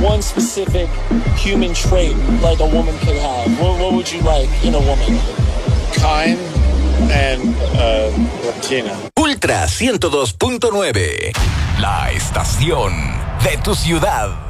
one specific human trait like a woman could have, what would you like in a woman? Kind and Latina. Ultra 102.9, la estación de tu ciudad.